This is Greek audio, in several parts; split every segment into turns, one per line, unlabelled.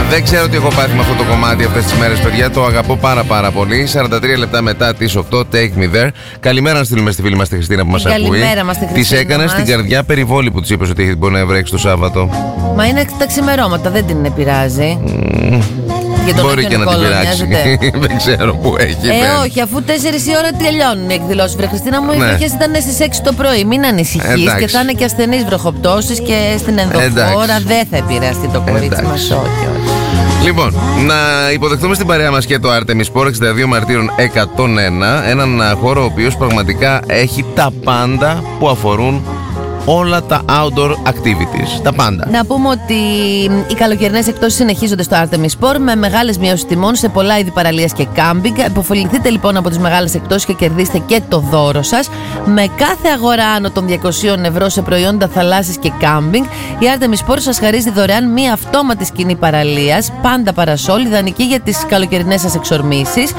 Δεν ξέρω τι έχω πάθει με αυτό το κομμάτι αυτές τις μέρες, παιδιά. Το αγαπώ πάρα πολύ. 43 λεπτά μετά τις 8, Take Me There. Καλημέρα να στείλουμε στη φίλη μας τη Χριστίνα που μας ακούει. Της έκανα στην καρδιά περιβόλη που της είπες ότι μπορεί να βρέξει το Σάββατο.
Μα είναι τα ξημερώματα, δεν την πειράζει.
Μπορεί και να την πειράξει. Δεν ξέρω που έχει.
Όχι, αφού 4 η ώρα τελειώνουν οι εκδηλώσεις. Βρε Χριστίνα μου, οι βροχές ήταν στις 6 το πρωί. Μην ανησυχείς και θα είναι και ασθενείς βροχοπτώσεις και στην ενδοχώρα δεν θα επηρεαστεί το κορίτσι μας. Όχι.
Λοιπόν, να υποδεχτούμε στην παρέα μας και το Artemis Sport 62 Μαρτύρων 101. Έναν χώρο ο οποίος πραγματικά έχει τα πάντα που αφορούν όλα τα outdoor activities. Τα πάντα.
Να πούμε ότι οι καλοκαιρινές εκτόσεις συνεχίζονται στο Artemis Sport με μεγάλες μειώσεις τιμών σε πολλά είδη παραλίας και κάμπινγκ. Εποφεληθείτε λοιπόν από τις μεγάλες εκτόσεις και κερδίστε και το δώρο σας. Με κάθε αγορά άνω των 200 ευρώ σε προϊόντα θαλάσσης και κάμπινγκ, η Artemis Sport σας χαρίζει δωρεάν μία αυτόματη σκηνή παραλίας, πάντα παρασόλ, ιδανική για τις καλοκαιρινές σας εξορμήσεις.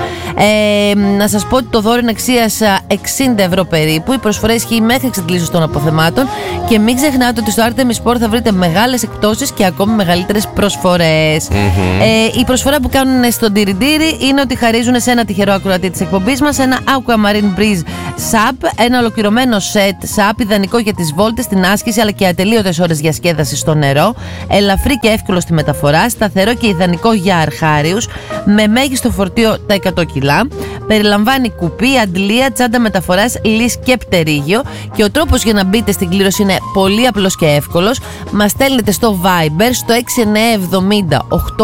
Να σας πω ότι το δώρο είναι αξίας 60 ευρώ περίπου. Η προσφορά ισχύει μέχρι εξαντλήσεως των αποθεμάτων. Και μην ξεχνάτε ότι στο Artemis Sport θα βρείτε μεγάλες εκπτώσεις και ακόμη μεγαλύτερες προσφορές. Η προσφορά που κάνουν στον Τιριντήρι είναι ότι χαρίζουν σε ένα τυχερό ακροατή της εκπομπής μας ένα Aquamarine Breeze SUP, ένα ολοκληρωμένο σετ SUP ιδανικό για τις βόλτες, την άσκηση αλλά και ατελείωτες ώρες διασκέδαση στο νερό. Ελαφρύ και εύκολο στη μεταφορά, σταθερό και ιδανικό για αρχάριους, με μέγιστο φορτίο τα 100 κιλά. Περιλαμβάνει κουπί, αντλία, τσάντα μεταφοράς, λύς και πτερίγιο. Και ο τρόπος για να μπείτε στην κλήρωση είναι πολύ απλός και εύκολος. Μας στέλνετε στο Viber στο 6970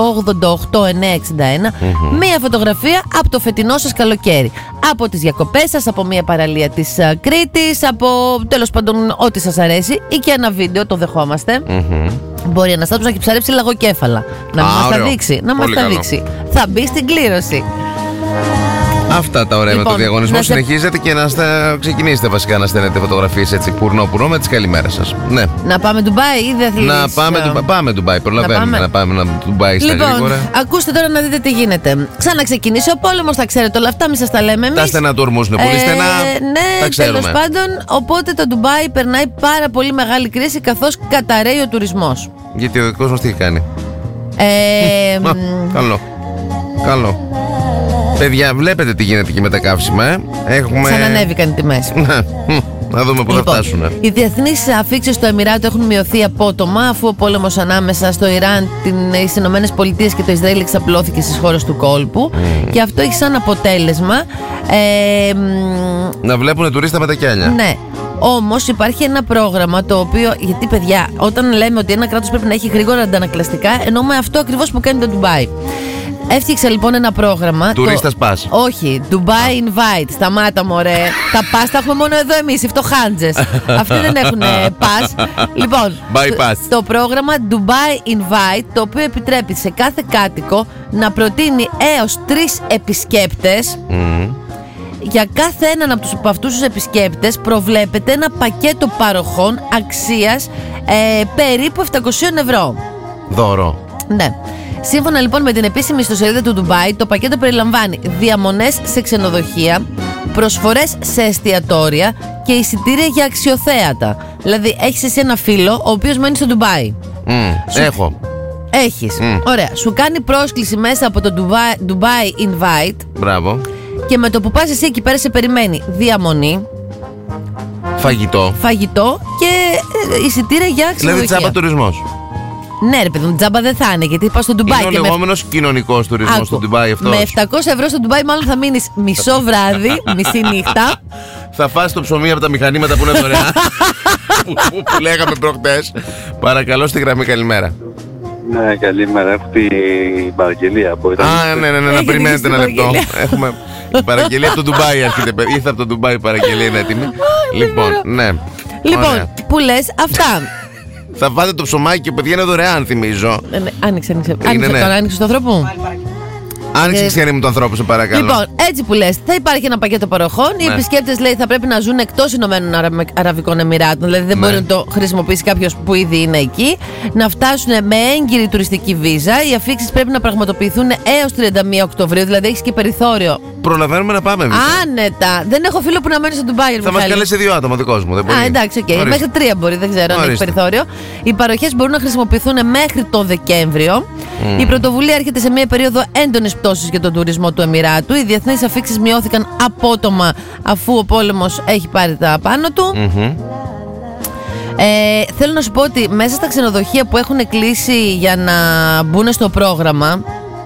888 961 μία φωτογραφία από το φετινό σας καλοκαίρι. Από τις διακοπές σας, από μία παραλία της Κρήτης, από τέλος πάντων ό,τι σας αρέσει, ή και ένα βίντεο, το δεχόμαστε. Μπορεί ένας άνθρωπος να έχει ψαρέψει λαγοκέφαλα. Να μας τα δείξει. Να μας τα δείξει. Θα μπει στην κλήρωση.
Αυτά τα ωραία με το διαγωνισμό. Συνεχίζετε και να ξεκινήσετε βασικά να στέλνετε φωτογραφίες έτσι πουρνό με τις καλημέρες σας. Ναι.
Να πάμε Ντουμπάι ή δεν θέλεις?
Πάμε Ντουμπάι. Προλαβαίνουμε να πάμε Ντουμπάι στα γρήγορα.
Ακούστε τώρα να δείτε τι γίνεται. Ξαναξεκινήσει ο πόλεμος, τα ξέρετε όλα αυτά, μην σας τα λέμε εμείς.
Τα στενά του ορμούς είναι πολύ στενά.
Ναι, τέλος πάντων. Οπότε το Ντουμπάι περνάει πάρα πολύ μεγάλη κρίση καθώς καταραίει ο τουρισμός.
Γιατί ο δικός μας τι έχει κάνει? Καλό. Παιδιά, βλέπετε τι γίνεται και με τα καύσιμα,
Ξανανέβηκαν οι τιμές.
Να δούμε πού θα φτάσουν.
Οι διεθνείς αφήξεις στο Εμιράτο έχουν μειωθεί απότομα αφού ο πόλεμος ανάμεσα στο Ιράν, τις Ηνωμένες Πολιτείες και το Ισραήλ εξαπλώθηκε στις χώρες του κόλπου. Και αυτό έχει σαν αποτέλεσμα
να βλέπουν τουρίστα με τα κιάλια.
Ναι. Όμως υπάρχει ένα πρόγραμμα το οποίο, γιατί παιδιά, όταν λέμε ότι ένα κράτος πρέπει να έχει γρήγορα αντανακλαστικά, εννοούμε αυτό ακριβώς που κάνει το Ντουμπάι. Έφτιαξα λοιπόν ένα πρόγραμμα.
Τουρίστας πας.
Όχι, Dubai Invite. Σταμάτα μωρέ. Τα πας τα έχουμε μόνο εδώ εμείς, οι φτωχάντζες. Αυτοί δεν έχουν πας. Λοιπόν, το πρόγραμμα Dubai Invite, το οποίο επιτρέπει σε κάθε κάτοικο να προτείνει έως 3 επισκέπτες. Για κάθε έναν από αυτούς τους επισκέπτες προβλέπεται ένα πακέτο παροχών αξίας περίπου 700 ευρώ.
Δώρο.
Ναι. Σύμφωνα λοιπόν με την επίσημη ιστοσελίδα του Ντουμπάι, το πακέτο περιλαμβάνει διαμονές σε ξενοδοχεία, προσφορές σε εστιατόρια και εισιτήρια για αξιοθέατα. Δηλαδή έχεις εσύ ένα φίλο ο οποίος μένει στο Ντουμπάι.
Έχω.
Έχεις. Ωραία. Σου κάνει πρόσκληση μέσα από το Dubai Invite.
Μπράβο.
Και με το που πας εσύ εκεί πέρα σε περιμένει διαμονή, φαγητό και εισιτήρια για ξενοδοχεία.
Δηλαδή τσάμπα τουρισμός.
Ναι, ρε παιδί μου, τζάμπα δεν θα είναι, γιατί είπα στο Ντουμπάι.
Είναι ο λεγόμενος κοινωνικός τουρισμός στο Ντουμπάι αυτό.
Με 700 ευρώ στο Ντουμπάι, μάλλον θα μείνεις μισό βράδυ, μισή νύχτα.
Θα φας το ψωμί από τα μηχανήματα που είναι δωρεάν. που λέγαμε προχτές. Παρακαλώ, στη γραμμή, καλημέρα.
Ναι, καλημέρα. Έχω την παραγγελία.
Ναι, να περιμένετε ένα λεπτό. Έχουμε η παραγγελία από το Ντουμπάι. Ήρθε από το Ντουμπάι η παραγγελία, είναι έτοιμη. Λοιπόν, ναι.
Λοιπόν, που λες αυτά.
Θα φάτε το ψωμάκι, παιδιά, είναι δωρεάν, θυμίζω.
Άνοιξε. Άνοιξε το ανθρώπου.
Άνοιξε η ξένη μου του ανθρώπου, σε παρακαλώ.
Λοιπόν, έτσι που λες, θα υπάρχει ένα πακέτο παροχών. Οι επισκέπτες, λέει, θα πρέπει να ζουν εκτός Ηνωμένων Αραβικών Εμιράτων. Δηλαδή δεν μπορεί να το χρησιμοποιήσει κάποιος που ήδη είναι εκεί. Να φτάσουν με έγκυρη τουριστική βίζα. Οι αφήξεις πρέπει να πραγματοποιηθούν έως 31 Οκτωβρίου. Δηλαδή έχεις και περιθώριο
προλαβαίνουμε να πάμε εμείς.
Άνετα. Δεν έχω φίλο που να μένει στο Ντουμπάι.
Θα μας καλέσει 2 άτομα, δικός μου. Δεν μπορεί.
Εντάξει, οκ.
Ορίστε.
Μέχρι 3 μπορεί, δεν ξέρω αν έχει περιθώριο. Οι παροχές μπορούν να χρησιμοποιηθούν μέχρι το Δεκέμβριο. Η πρωτοβουλία έρχεται σε μια περίοδο έντονης πτώσης για τον τουρισμό του Εμιράτου. Οι διεθνείς αφήξεις μειώθηκαν απότομα αφού ο πόλεμος έχει πάρει τα πάνω του. Θέλω να σου πω ότι μέσα στα ξενοδοχεία που έχουν κλείσει για να μπουν στο πρόγραμμα,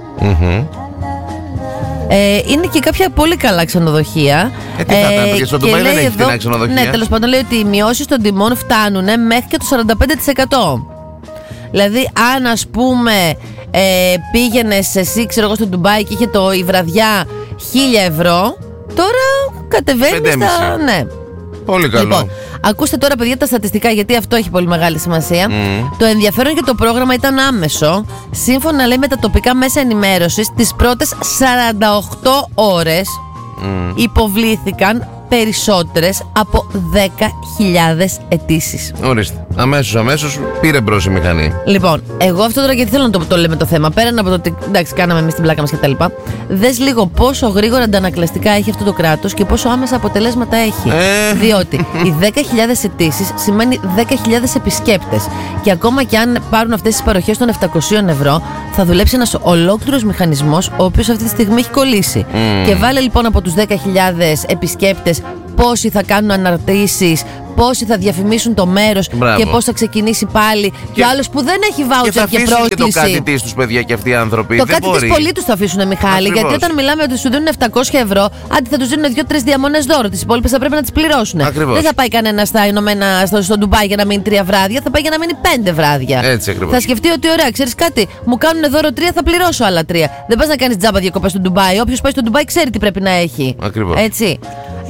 είναι και κάποια πολύ καλά ξενοδοχεία.
Τι θα ήταν, γιατί στο Ντουμπάι δεν έχει φτηνά ξενοδοχεία.
Ναι, τέλος πάντων λέει ότι οι μειώσεις των τιμών φτάνουν μέχρι και το 45%. Δηλαδή, αν ας πούμε πήγαινες εσύ, ξέρω εγώ, στο Ντουμπάι και είχε η βραδιά 1.000 ευρώ, τώρα κατεβαίνει στα. Ναι.
Πολύ καλό.
Λοιπόν, ακούστε τώρα, παιδιά, τα στατιστικά, γιατί αυτό έχει πολύ μεγάλη σημασία. Το ενδιαφέρον για το πρόγραμμα ήταν άμεσο. Σύμφωνα, λέει, με τα τοπικά μέσα ενημέρωσης, τις πρώτες 48 ώρες υποβλήθηκαν περισσότερες από 10.000 αιτήσεις.
Ορίστε. Αμέσως πήρε μπρος η μηχανή.
Λοιπόν, εγώ αυτό τώρα γιατί θέλω να το λέμε το θέμα. Πέραν από το ότι εντάξει, κάναμε εμείς την πλάκα μας κτλ. Δες λίγο πόσο γρήγορα αντανακλαστικά έχει αυτό το κράτος και πόσο άμεσα αποτελέσματα έχει. Διότι οι 10.000 αιτήσεις σημαίνει 10.000 επισκέπτες. Και ακόμα και αν πάρουν αυτές τις παροχές των 700 ευρώ, θα δουλέψει ένας ολόκληρος μηχανισμός, ο οποίος αυτή τη στιγμή έχει κολλήσει. Και βάλε λοιπόν από τους 10.000 επισκέπτες πόσοι θα κάνουν αναρτήσεις, πόσοι θα διαφημίσουν το μέρος και πώς θα ξεκινήσει πάλι. Και ο άλλος που δεν έχει βάουτσερ και πρόσκληση.
Και το κάτι της τους, παιδιά, και αυτοί οι άνθρωποι.
Το κάτι της πολύ τους θα αφήσουν, Μιχάλη.
Ακριβώς.
Γιατί όταν μιλάμε ότι σου δίνουν 700 ευρώ, αντί θα τους δίνουν 2-3 διαμονές δώρο. Τις υπόλοιπες θα πρέπει να τις πληρώσουν.
Ακριβώς.
Δεν θα πάει κανένα στο Ντουμπάι για να μείνει 3 βράδια, θα πάει για να μείνει 5 βράδια.
Έτσι ακριβώς.
Θα σκεφτεί ότι ωραία, ξέρεις κάτι, μου κάνουν δώρο 3, θα πληρώσω άλλα 3. Δεν πας να κάνεις τζάμπα διακοπές στο Ντουμπάι. Όποιος πάει στο Ντουμπάι ξέρει τι πρέπει να έχει.
Ακριβώς.
Έτσι.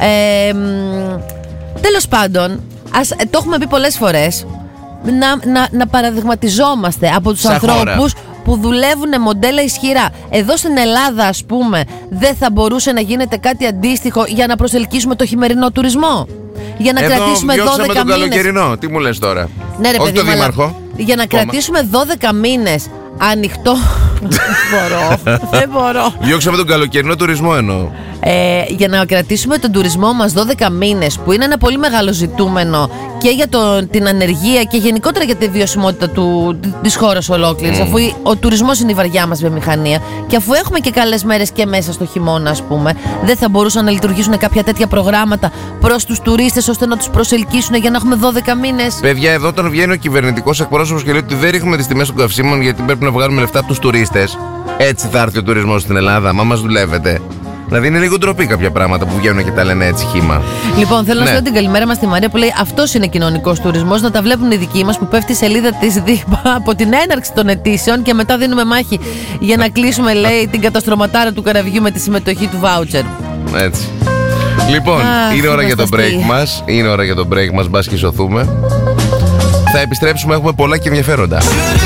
Τέλος πάντων, το έχουμε πει πολλές φορές, να παραδειγματιζόμαστε από τους ανθρώπους που δουλεύουν μοντέλα ισχυρά. Εδώ στην Ελλάδα, ας πούμε, δεν θα μπορούσε να γίνεται κάτι αντίστοιχο για να προσελκύσουμε το χειμερινό τουρισμό? Για να κρατήσουμε 12 μήνες.
Τον καλοκαιρινό, τι μου λες τώρα?
Ναι, ρε,
όχι
παιδί,
το δήμαρχο.
Για να κρατήσουμε 12 μήνες ανοιχτό. Δεν μπορώ.
Διώξαμε τον καλοκαιρινό τουρισμό εννοώ.
Για να κρατήσουμε τον τουρισμό μας 12 μήνες, που είναι ένα πολύ μεγάλο ζητούμενο και για την ανεργία και γενικότερα για τη βιωσιμότητα της χώρας ολόκληρης, αφού ο τουρισμός είναι η βαριά μας βιομηχανία, και αφού έχουμε και καλές μέρες και μέσα στο χειμώνα, ας πούμε, δεν θα μπορούσαν να λειτουργήσουν κάποια τέτοια προγράμματα προς τους τουρίστες ώστε να τους προσελκύσουν για να έχουμε 12 μήνες?
Παιδιά, εδώ όταν βγαίνει ο κυβερνητικός εκπρόσωπος και λέει ότι δεν ρίχνουμε τις τιμές των καυσίμων γιατί πρέπει να βγάλουμε λεφτά από τους τουρίστες, έτσι θα έρθει ο τουρισμός στην Ελλάδα, μα μας δουλεύετε. Δηλαδή είναι λίγο ντροπή κάποια πράγματα που βγαίνουν και τα λένε έτσι χύμα.
Λοιπόν, θέλω να στείλω την καλημέρα μας στη Μαρία που λέει: αυτός είναι κοινωνικός τουρισμός. Να τα βλέπουν οι δικοί μας που πέφτει η σελίδα της ΔΥΠΑ από την έναρξη των αιτήσεων και μετά δίνουμε μάχη για να κλείσουμε, λέει, την καταστρωματάρα του καραβιού με τη συμμετοχή του βάουτσερ.
Έτσι. Λοιπόν, είναι ώρα για το break μας. Είναι ώρα για το break μας, μπας και σωθούμε. Θα επιστρέψουμε, έχουμε πολλά και ενδιαφέροντα.